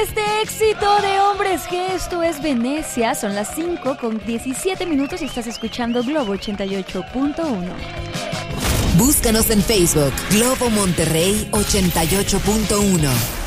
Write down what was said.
Este éxito de Hombres G, esto es Venecia, son las 5:17 y estás escuchando Globo 88.1. Búscanos en Facebook, Globo Monterrey 88.1.